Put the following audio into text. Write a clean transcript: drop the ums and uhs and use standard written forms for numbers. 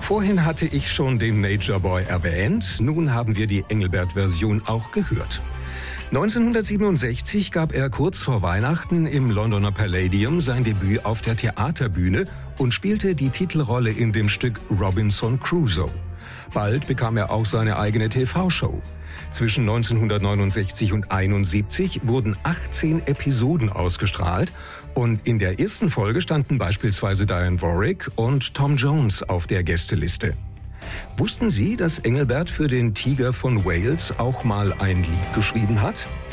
Vorhin hatte ich schon den Nature Boy erwähnt, nun haben wir die Engelbert-Version auch gehört. 1967 gab er kurz vor Weihnachten im Londoner Palladium sein Debüt auf der Theaterbühne und spielte die Titelrolle in dem Stück Robinson Crusoe. Bald bekam er auch seine eigene TV-Show. Zwischen 1969 und 1971 wurden 18 Episoden ausgestrahlt und in der ersten Folge standen beispielsweise Diane Warwick und Tom Jones auf der Gästeliste. Wussten Sie, dass Engelbert für den Tiger von Wales auch mal ein Lied geschrieben hat?